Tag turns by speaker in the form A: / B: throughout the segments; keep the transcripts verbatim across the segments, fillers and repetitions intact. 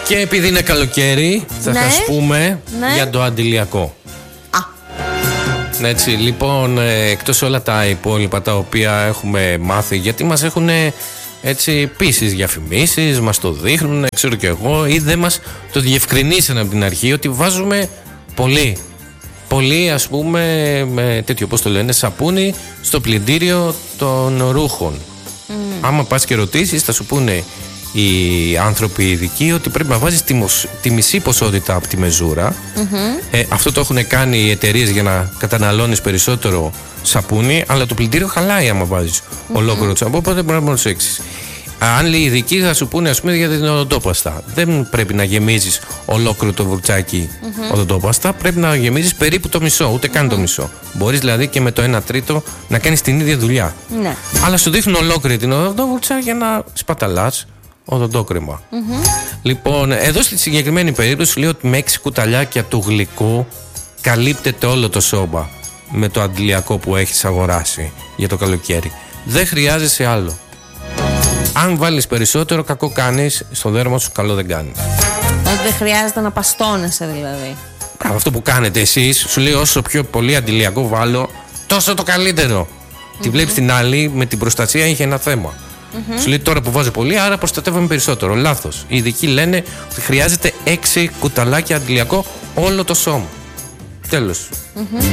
A: Και επειδή είναι καλοκαίρι, θα
B: ναι.
A: σας πούμε
B: ναι.
A: για το αντιλιακό.
B: Α.
A: Έτσι, λοιπόν, εκτός όλα τα υπόλοιπα τα οποία έχουμε μάθει, γιατί μας έχουν έτσι πείσεις, διαφημίσεις, μας το δείχνουν, ξέρω κι εγώ, ή δεν μας το διευκρινίσαν από την αρχή ότι βάζουμε πολύ. Πολύ, ας πούμε, με τέτοιο, πώς το λένε, σαπούνι στο πλυντήριο των ρούχων. Mm. Άμα πας και ρωτήσεις, θα σου πούνε οι άνθρωποι ειδικοί ότι πρέπει να βάζεις τη, μοσ... τη μισή ποσότητα από τη μεζούρα. Mm-hmm. Ε, αυτό το έχουν κάνει οι εταιρείες για να καταναλώνεις περισσότερο σαπούνι, αλλά το πλυντήριο χαλάει άμα βάζεις mm-hmm. ολόκληρο σαπούνι, οπότε πρέπει να προσέξεις. Αν οι ειδικοί θα σου πούνε, ας πούμε, για την οδοντόπαστα, δεν πρέπει να γεμίζεις ολόκληρο το βουρτσάκι mm-hmm. οδοντόπαστα, πρέπει να γεμίζεις περίπου το μισό, ούτε καν mm-hmm. το μισό. Μπορείς δηλαδή και με το ένα τρίτο να κάνεις την ίδια δουλειά. Ναι. Αλλά σου δείχνουν ολόκληρη την οδοντόβουρτσα για να σπαταλάς οδοντόκρεμα. Mm-hmm. Λοιπόν, εδώ στη συγκεκριμένη περίπτωση λέω ότι με έξι κουταλιάκια του γλυκού καλύπτεται όλο το σώμα με το αντιλιακό που έχεις αγοράσει για το καλοκαίρι. Δεν χρειάζεσαι άλλο. Αν βάλεις περισσότερο, κακό κάνεις, στο δέρμα σου καλό δεν κάνεις.
B: Ότι δεν χρειάζεται να παστώνεσαι δηλαδή.
A: Αυτό που κάνετε εσείς, σου λέει όσο πιο πολύ αντιλιακό βάλω, τόσο το καλύτερο. Mm-hmm. Τη βλέπεις την άλλη, με την προστασία είχε ένα θέμα. Mm-hmm. Σου λέει τώρα που βάζω πολύ, άρα προστατεύομαι περισσότερο. Λάθος. Οι ειδικοί λένε ότι χρειάζεται έξι κουταλάκια αντιλιακό όλο το σώμα. Τέλος. Mm-hmm.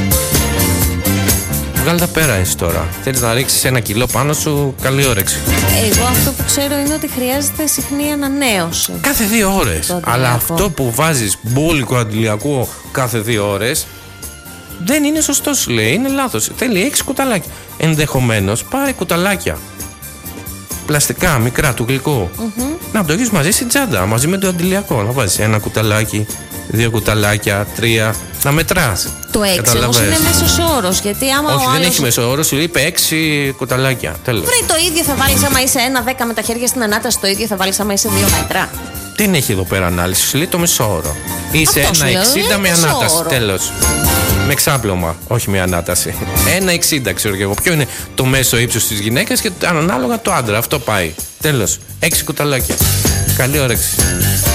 A: Βγάλε τα πέρα εσύ τώρα. Θέλεις να ρίξεις ένα κιλό πάνω σου, καλή όρεξη.
B: Εγώ αυτό που ξέρω είναι ότι χρειάζεται συχνή ανανέωση.
A: Κάθε δύο ώρες. Αλλά αυτό που βάζεις μπόλικο αντιλιακό κάθε δύο ώρες δεν είναι σωστό, σου λέει. Είναι λάθος. Θέλει έξι κουταλάκια. Ενδεχομένως πάρε κουταλάκια πλαστικά, μικρά, του γλυκού. Mm-hmm. Να το έχεις μαζί στην τσάντα, μαζί με το αντιλιακό. Να βάζεις ένα κουταλάκι, δύο κουταλάκια, τρία. Να μετράς.
B: Το έξι όμως είναι μέσος όρος. Γιατί άμα
A: όχι,
B: ο
A: δεν
B: άλλος...
A: έχει μέσο όρο, σου είπε έξι κουταλάκια. Τέλος.
B: Βρε, το ίδιο θα βάλεις άμα είσαι ένα δέκα με τα χέρια στην ανάταση, το ίδιο θα βάλεις άμα είσαι δύο μέτρα.
A: Δεν έχει εδώ πέρα ανάλυση, σου λέει το μέσο όρο. Είσαι ένα εξήντα με ανάταση. Τέλος. Με εξάπλωμα, όχι με ανάταση. ένα εξήντα ξέρω και εγώ. Ποιο είναι το μέσο ύψος της γυναίκας και ανάλογα το άντρα. Αυτό πάει. Τέλος. έξι κουταλάκια. Καλή όρεξη.